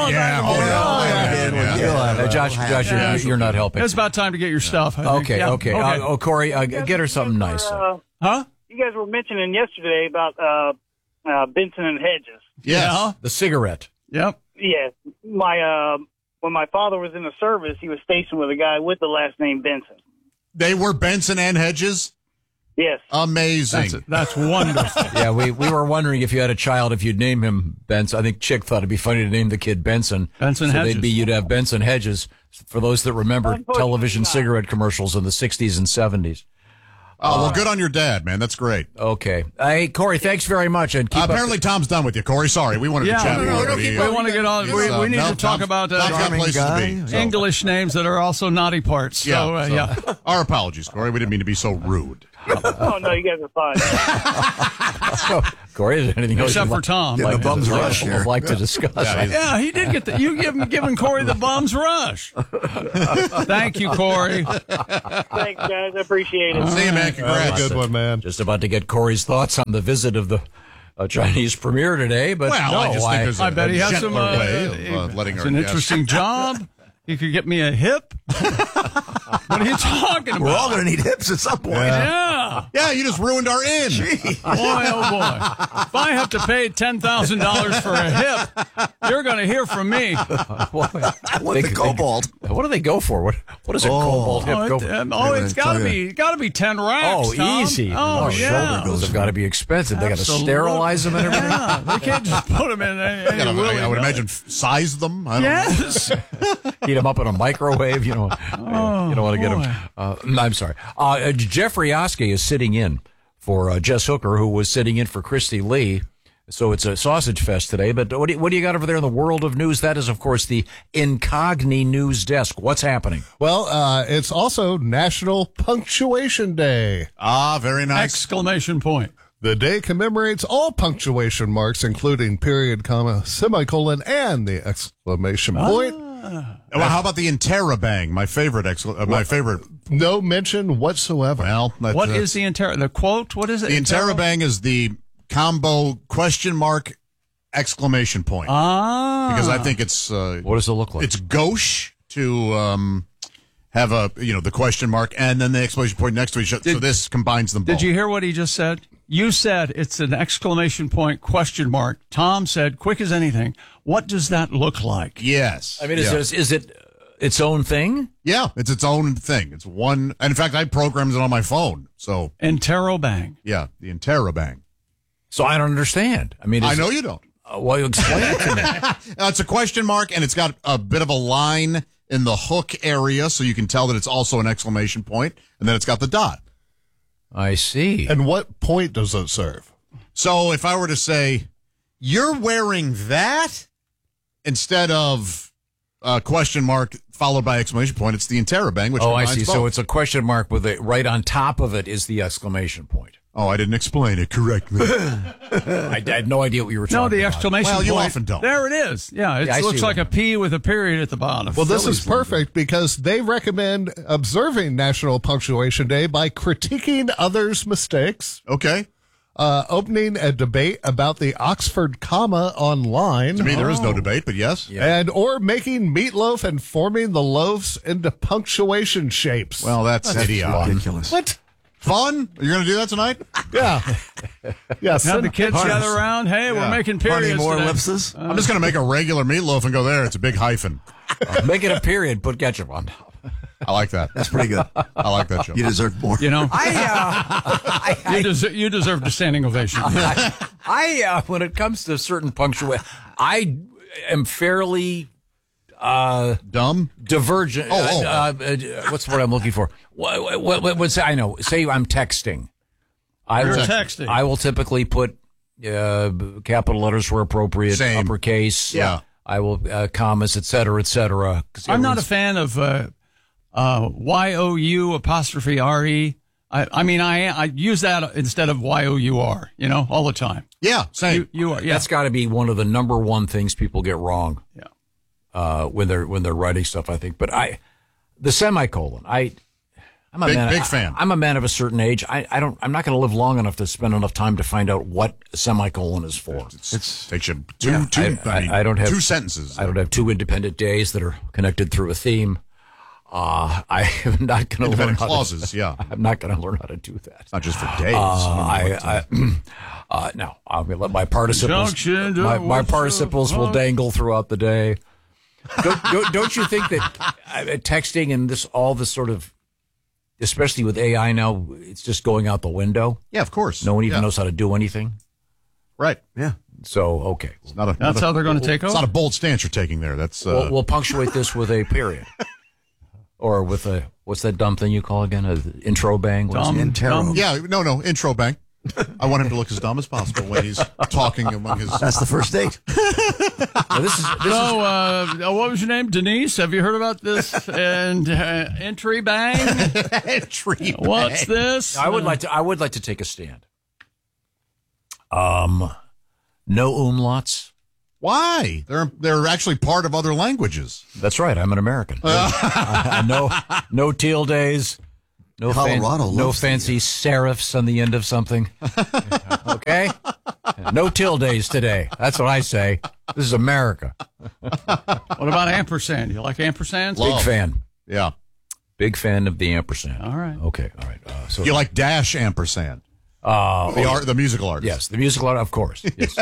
Josh, you're not helping.
It's about time to get your stuff. I think.
Okay,
Yeah.
okay. Corey, get her something nice.
Huh?
You guys were mentioning yesterday about Benson and Hedges.
Yeah.
The cigarette.
Yep.
Yeah, when my father was in the service, he was stationed with a guy with the last name Benson.
They were Benson and Hedges?
Yes.
Amazing.
That's wonderful.
Yeah, we were wondering if you had a child, if you'd name him Benson. I think Chick thought it'd be funny to name the kid Benson.
Benson
so
Hedges.
You'd have Benson Hedges. For those that remember television cigarette commercials in the 60s and 70s.
Oh, well, good on your dad, man. That's great.
Okay. Hey, Corey, thanks very much. And keep
apparently Tom's done with you, Corey. Sorry, we wanted to chat with you.
We want to get on. We need to talk about English names that are also naughty parts. So, yeah.
Our apologies, Corey. We didn't mean to be so rude.
Oh, no, you guys are fine.
So, Corey, is there anything else
except
you'd
for Tom?
Like,
the bums rush here.
Would like to discuss?
Yeah, he did get you giving Corey the bums rush. Thank you, Corey.
Thanks, guys. I appreciate it.
See you, man. Congrats.
Good one, man.
Just about to get Corey's thoughts on the visit of the Chinese premier today, but
well,
no,
I just think there's
I bet he has some
way of letting
it's
our
an
guests.
interesting job. He could get me a hip. What are you talking about?
We're all going to need hips at some point.
Yeah,
you just ruined our in.
Boy, oh boy! If I have to pay $10,000 for a hip, you're going to hear from me.
What the cobalt?
What do they go for? What does a cobalt hip go for?
It's got to be 10 racks.
Oh,
Tom.
easy.
Oh, yeah.
Those have got to be expensive. They got to sterilize them and everything.
Yeah, they can't just put them in.
I would imagine size them. I don't know.
Heat them up in a microwave. You don't want to get them. I'm sorry. Jeffrey Oskey is sitting in for Jess Hooker, who was sitting in for Christy Lee. So it's a sausage fest today. But what do you got over there in the world of news? That is, of course, the Incogni News Desk. What's happening?
Well, it's also National Punctuation Day.
Ah, very nice.
Exclamation point.
The day commemorates all punctuation marks, including period, comma, semicolon, and the exclamation point.
Well, how about the interrobang? My favorite. My favorite.
No mention whatsoever.
Well,
what is the the quote? What is it?
The interrobang is the combo question mark exclamation point. Because I think it's.
What does it look like?
It's gauche to have the question mark and then the exclamation point next to each other. So this combines them both.
Did you hear what he just said? You said it's an exclamation point question mark. Tom said, quick as anything, what does that look like?
Yes.
I mean, is it its own thing?
Yeah, it's its own thing. It's one. And in fact, I programmed it on my phone. So
Interrobang.
Yeah, the interrobang.
So I don't understand. I mean,
I know you don't.
Well, you explain it to me.
It's a question mark, and it's got a bit of a line in the hook area, so you can tell that it's also an exclamation point, and then it's got the dot.
I see.
And what point does it serve?
So if I were to say, you're wearing that, instead of a question mark followed by exclamation point, it's the interrobang, which
I see.
both.
So it's a question mark with right on top of it is the exclamation point.
Oh, I didn't explain it correctly.
I had no idea what you were talking about.
No, the exclamation point.
Well, you often don't.
There it is. Yeah, it looks like a P with a period at the bottom.
Well, this is perfect because they recommend observing National Punctuation Day by critiquing others' mistakes.
Okay.
Opening a debate about the Oxford comma online.
To me, there is no debate, but yes.
Yeah. And or making meatloaf and forming the loaves into punctuation shapes.
Well, that's idiotic.
Ridiculous.
What?
Fun? You're going to do that tonight?
Yeah. Yes.
Have the kids gather around. Hey, we're making periods
more
today.
ellipses.
I'm just going to make a regular meatloaf and go there. It's a big hyphen.
Make it a period. Put ketchup on top.
I like that.
That's pretty good.
I like that show.
You deserve more.
You know, you deserve a standing ovation.
When it comes to certain punctuation, I am fairly
dumb,
divergent. What's the word I'm looking for? What's I know? Say I'm texting.
Texting.
I will typically put capital letters where appropriate, uppercase.
Yeah.
I will commas, et cetera, et cetera.
I'm not a fan of YOU apostrophe RE. I mean, I use that instead of YOUR, all the time.
Yeah, same.
You are. Yeah.
That's got to be one of the number one things people get wrong.
Yeah.
When they're writing stuff, I think. But the semicolon, I'm a
big fan.
I'm a man of a certain age. I'm not going to live long enough to spend enough time to find out what a semicolon is for.
It takes you I don't have 2 sentences.
I don't have 2 independent days that are connected through a theme. I am not going to learn
clauses.
I'm not going to learn how to do that.
It's not just for days.
No, I'm going to let my participles. My participles will dangle throughout the day. Don't you think that texting and all this sort of especially with AI now, it's just going out the window.
Yeah, of course.
No one even knows how to do anything.
Right. Yeah.
So, okay.
It's not
That's how they're going to take over?
It's not a bold stance you're taking there. That's
We'll punctuate this with a period. Or with a, what's that dumb thing you call again? An intro bang?
Yeah, no, intro bang. I want him to look as dumb as possible when he's talking among his...
That's the first date.
What was your name? Denise? Have you heard about this? And entry bang?
Entry bang.
What's this?
I would like to take a stand. No umlauts.
Why? They're actually part of other languages.
That's right. I'm an American. No teal days. No fancy serifs on the end of something. Okay? No till days today. That's what I say. This is America.
What about ampersand? You like ampersands?
Big fan.
Yeah.
Big fan of the ampersand.
All right.
Okay. All right. So
you like Dash ampersand? The musical artist.
Yes, the musical artist, of course. Yes.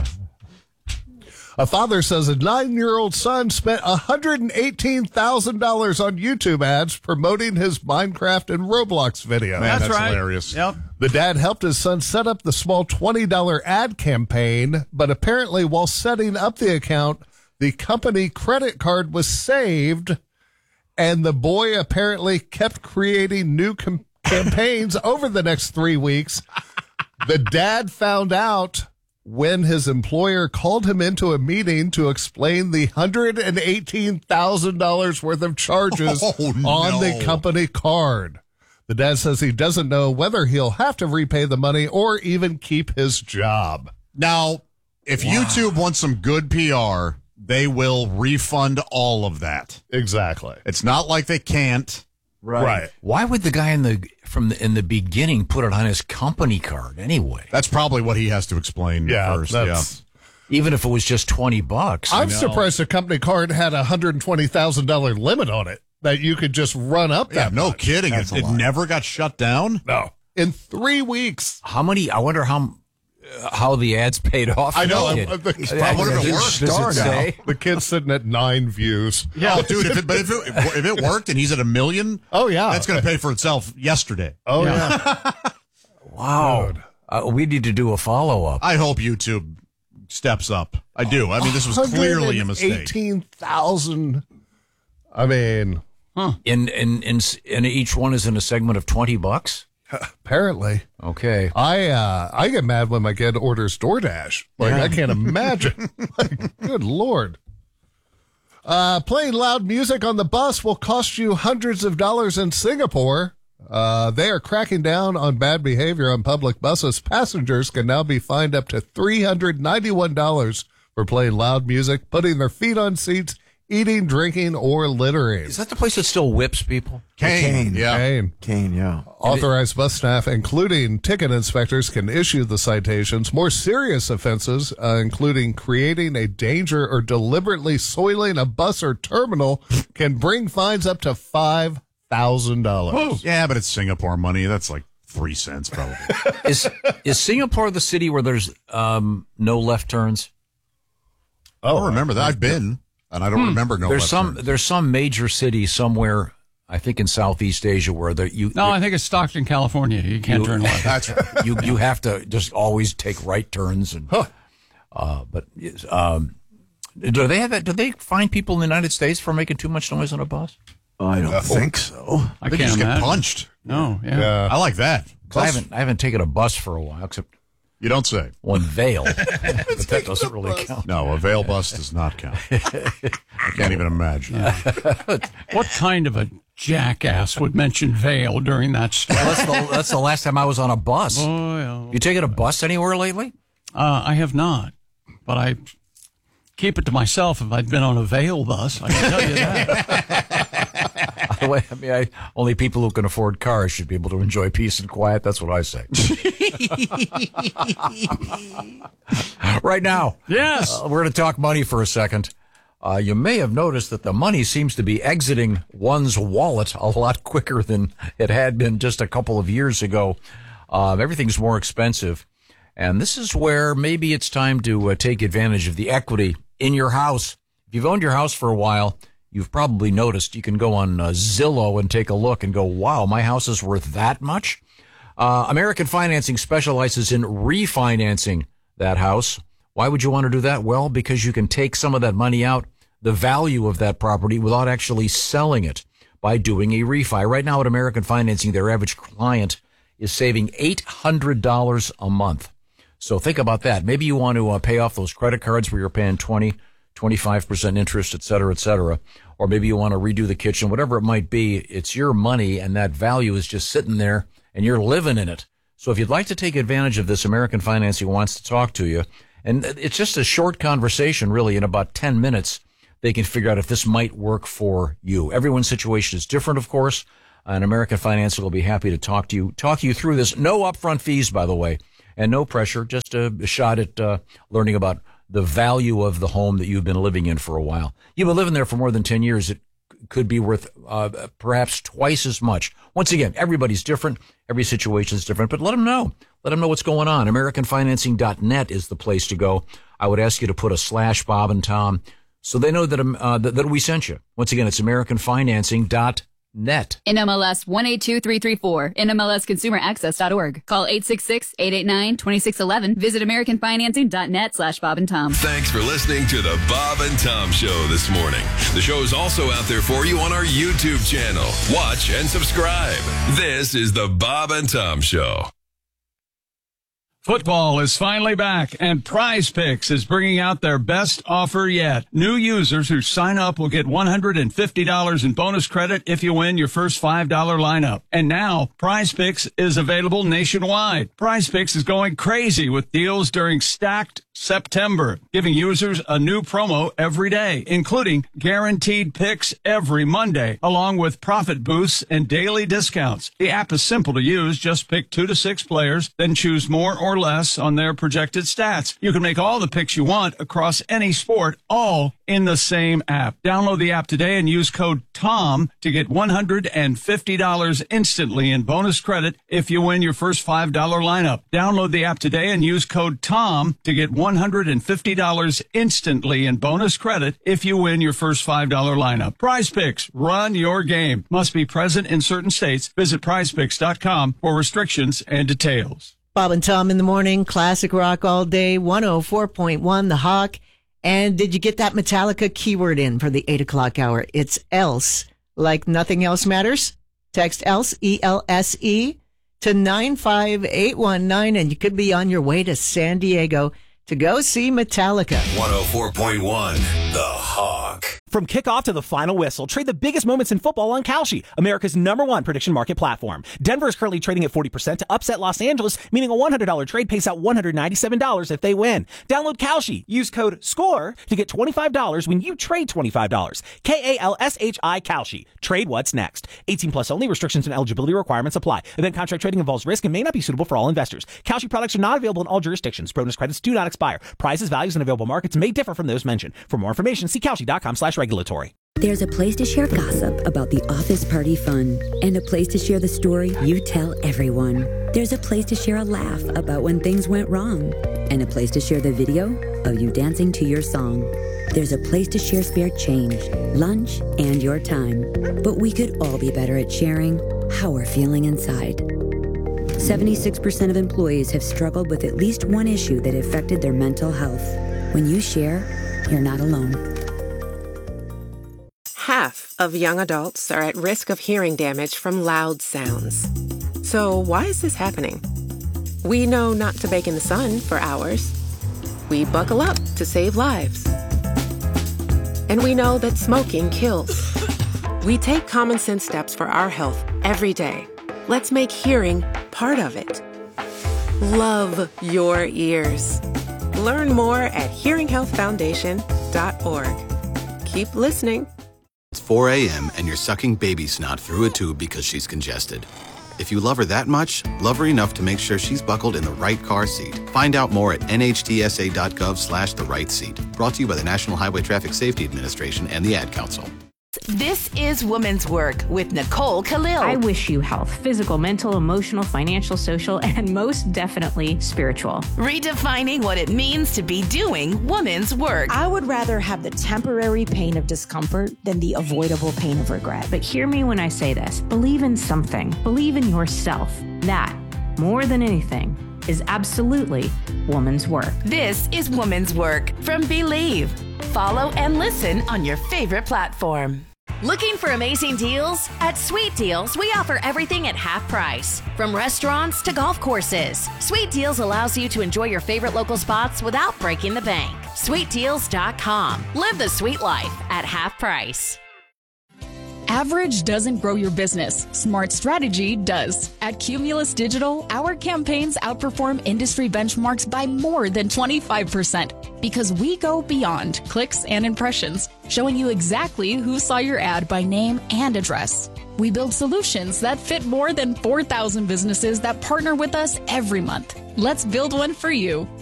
A father says a 9-year-old son spent $118,000 on YouTube ads promoting his Minecraft and Roblox video.
Man, that's
right.
Hilarious.
Yep.
The dad helped his son set up the small $20 ad campaign, but apparently while setting up the account, the company credit card was saved, and the boy apparently kept creating new campaigns over the next 3 weeks. The dad found out when his employer called him into a meeting to explain the $118,000 worth of charges on the company card. The dad says he doesn't know whether he'll have to repay the money or even keep his job.
Now, if YouTube wants some good PR, they will refund all of that.
Exactly.
It's not like they can't.
Right.
Why would the guy in the beginning put it on his company card anyway?
That's probably what he has to explain first. Yeah.
Even if it was just $20.
I'm surprised the company card had a $120,000 limit on it that you could just run up that
no
much.
kidding. It never got shut down?
No. In 3 weeks.
I wonder how the ads paid off.
I know.
The kid's sitting at 9 views.
Yeah, dude. If it worked and he's at 1 million, that's going to pay for itself yesterday.
Oh yeah.
Wow. We need to do a follow up.
I hope YouTube steps up. I do. I mean, this was clearly a mistake.
18,000. I mean,
and each one is in a segment of $20.
Apparently.
Okay.
I get mad when my kid orders DoorDash. I can't imagine. Good Lord. Playing loud music on the bus will cost you hundreds of dollars in Singapore. They are cracking down on bad behavior on public buses. Passengers can now be fined up to $391 for playing loud music, putting their feet on seats, eating, drinking, or littering.
Is that the place that still whips people?
Cane, yeah.
Authorized bus staff, including ticket inspectors, can issue the citations. More serious offenses, including creating a danger or deliberately soiling a bus or terminal, can bring fines up to $5,000.
Yeah, but it's Singapore money. That's like 3 cents probably.
Is Singapore the city where there's no left turns?
Oh, I remember that. I've been. And I don't remember
There's some major city somewhere, I think in Southeast Asia, where
I think it's Stockton, California. You can't turn left.
That's right.
You have to just always take right turns. And do they have that? Do they find people in the United States for making too much noise on a bus?
I don't think so.
I
think you just get punched.
No, yeah.
I like that.
I haven't taken a bus for a while, except.
You don't say.
One Vail. But that doesn't really count.
No, a Vail bus does not count. I can't even imagine.
What kind of a jackass would mention Vail during that story?
That's the last time I was on a bus.
Oh, yeah.
You taken a bus anywhere lately?
I have not. But I keep it to myself if I'd been on a Vail bus. I can tell you that.
Only people who can afford cars should be able to enjoy peace and quiet. That's what I say. Right now.
Yes.
We're going to talk money for a second. You may have noticed that the money seems to be exiting one's wallet a lot quicker than it had been just a couple of years ago. Everything's more expensive. And this is where maybe it's time to take advantage of the equity in your house. If you've owned your house for a while, you've probably noticed you can go on Zillow and take a look and go, wow, my house is worth that much? American Financing specializes in refinancing that house. Why would you want to do that? Well, because you can take some of that money out, the value of that property, without actually selling it by doing a refi. Right now at American Financing, their average client is saving $800 a month. So think about that. Maybe you want to pay off those credit cards where you're paying 25% interest, et cetera, or maybe you want to redo the kitchen, whatever it might be. It's your money, and that value is just sitting there, and you're living in it. So if you'd like to take advantage of this, American Financing wants to talk to you, and it's just a short conversation, really. In about 10 minutes, they can figure out if this might work for you. Everyone's situation is different, of course, and American Financing will be happy to talk you through this. No upfront fees, by the way, and no pressure, just a shot at learning about the value of the home that you've been living in for a while. You've been living there for more than 10 years. It could be worth perhaps twice as much. Once again, everybody's different. Every situation is different, but let them know. Let them know what's going on. AmericanFinancing.net is the place to go. I would ask you to put a /Bob and Tom so they know that we sent you. Once again, it's AmericanFinancing.net.
NMLS 182334. NMLSConsumerAccess.org. Call 866-889-2611. Visit AmericanFinancing.net /Bob and Tom.
Thanks for listening to the Bob and Tom Show this morning. The show is also out there for you on our YouTube channel. Watch and subscribe. This is the Bob and Tom Show.
Football is finally back, and Prize Picks is bringing out their best offer yet. New users who sign up will get $150 in bonus credit if you win your first $5 lineup. And now, Prize Picks is available nationwide. Prize Picks is going crazy with deals during Stacked September, giving users a new promo every day, including guaranteed picks every Monday, along with profit boosts and daily discounts. The app is simple to use. Just pick 2 to 6 players, then choose more or less on their projected stats. You can make all the picks you want across any sport, all in the same app. Download the app today and use code TOM to get $150 instantly in bonus credit if you win your first $5 lineup. Download the app today and use code TOM to get $150 instantly in bonus credit if you win your first $5 lineup. Prize Picks, run your game. Must be present in certain states. Visit prizepicks.com for restrictions and details.
Bob and Tom in the morning, classic rock all day, 104.1 The Hawk. And did you get that Metallica keyword in for the 8 o'clock hour? It's else. Like nothing else matters? Text else, E-L-S-E, to 95819, and you could be on your way to San Diego to go see Metallica.
104.1 The Hawk.
From kickoff to the final whistle, trade the biggest moments in football on Kalshi, America's #1 prediction market platform. Denver is currently trading at 40% to upset Los Angeles, meaning a $100 trade pays out $197 if they win. Download Kalshi. Use code SCORE to get $25 when you trade $25. Kalshi, Kalshi. Trade what's next. 18 plus only. Restrictions and eligibility requirements apply. Event contract trading involves risk and may not be suitable for all investors. Kalshi products are not available in all jurisdictions. Bonus credits do not expire. Prices, values, and available markets may differ from those mentioned. For more information, see Kalshi.com/regulatory.
There's a place to share gossip about the office party fun, and a place to share the story you tell everyone. There's a place to share a laugh about when things went wrong, and a place to share the video of you dancing to your song. There's a place to share spare change, lunch, and your time. But we could all be better at sharing how we're feeling inside. 76% of employees have struggled with at least one issue that affected their mental health. When you share, you're not alone.
Half of young adults are at risk of hearing damage from loud sounds. So why is this happening? We know not to bake in the sun for hours. We buckle up to save lives. And we know that smoking kills. We take common sense steps for our health every day. Let's make hearing part of it. Love your ears. Learn more at hearinghealthfoundation.org. Keep listening.
It's 4 a.m. and you're sucking baby snot through a tube because she's congested. If you love her that much, love her enough to make sure she's buckled in the right car seat. Find out more at nhtsa.gov/the right seat. Brought to you by the National Highway Traffic Safety Administration and the Ad Council.
This is Women's Work with Nicole Khalil.
I wish you health, physical, mental, emotional, financial, social, and most definitely spiritual.
Redefining what it means to be doing women's work.
I would rather have the temporary pain of discomfort than the avoidable pain of regret.
But hear me when I say this. Believe in something. Believe in yourself. That, more than anything, is absolutely woman's work.
This is Women's Work from Believe. Follow and listen on your favorite platform. Looking for amazing deals? At Sweet Deals, we offer everything at half price. From restaurants to golf courses, Sweet Deals allows you to enjoy your favorite local spots without breaking the bank. SweetDeals.com. Live the sweet life at half price.
Average doesn't grow your business. Smart strategy does. At Cumulus Digital, our campaigns outperform industry benchmarks by more than 25% because we go beyond clicks and impressions, showing you exactly who saw your ad by name and address. We build solutions that fit more than 4,000 businesses that partner with us every month. Let's build one for you.